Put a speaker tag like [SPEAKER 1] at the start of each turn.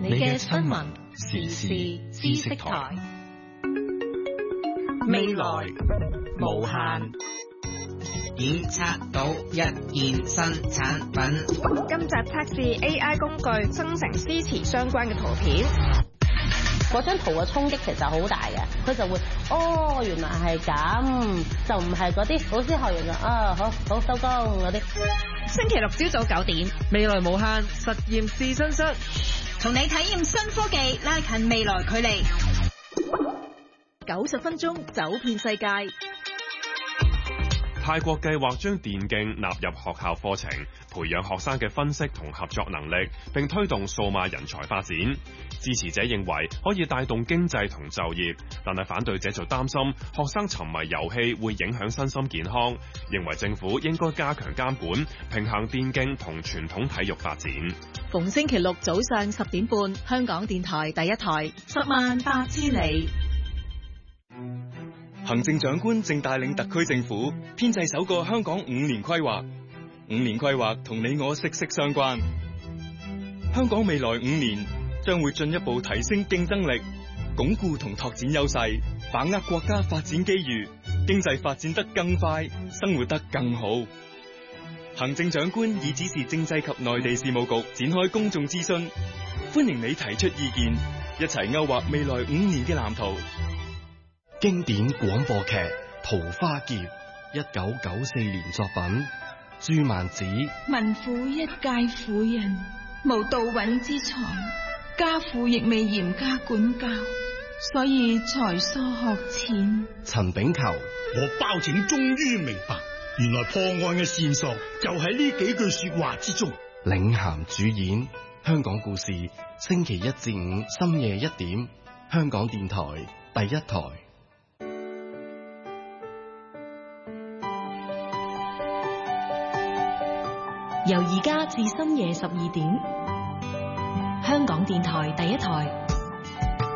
[SPEAKER 1] 你嘅新聞時事知識台，
[SPEAKER 2] 未來無限。
[SPEAKER 3] 檢測到一件新產品。
[SPEAKER 4] 今集測試 AI 工具生成詩詞相關嘅圖片。
[SPEAKER 5] 嗰張圖嘅衝擊其實好大嘅，佢就會原來係咁，就唔係嗰啲老師學完就好收工嗰啲。
[SPEAKER 4] 星期六朝早9點，
[SPEAKER 2] 未來無限實驗試身室，
[SPEAKER 1] 同你體驗新科技，拉近未來距離。90分鐘走遍世界。
[SPEAKER 6] 泰國計劃將電競納入學校課程，培養學生嘅分析同合作能力，並推動數碼人才發展。支持者認為可以帶動經濟同就業，但係反對者就擔心學生沉迷遊戲會影響身心健康，認為政府應該加強監管，平衡電競同傳統體育發展。
[SPEAKER 1] 逢星期六早上10點半，香港電台第一台，10萬八千里。
[SPEAKER 7] 行政長官正帶領特區政府編製首個香港5年規劃。5年規劃同你我息息相關。香港未來5年將會進一步提升競爭力，鞏固同拓展優勢，把握國家發展機遇，經濟發展得更快，生活得更好。行政長官已指示政制及內地事務局展開公眾諮詢，歡迎你提出意見，一齊勾畫未來5年嘅藍圖。
[SPEAKER 8] 經典廣播劇《桃花劫》，1994年作品，朱曼子。
[SPEAKER 9] 民婦一介婦人，無到穩之才，家父亦未嚴加管教，所以才疏學淺。
[SPEAKER 8] 陳炳球。
[SPEAKER 10] 我包拯終於明白，原來破案嘅線索就喺呢幾句說話之中。
[SPEAKER 8] 領銜主演，香港故事，星期1至5深夜1點，香港電台第一台。
[SPEAKER 11] 由而家至深夜12點，香港電台第一台。